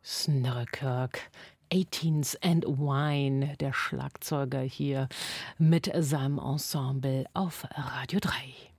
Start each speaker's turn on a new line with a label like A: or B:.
A: Snorri Kirk, 18s and Wine, der Schlagzeuger hier mit seinem Ensemble auf Radio 3.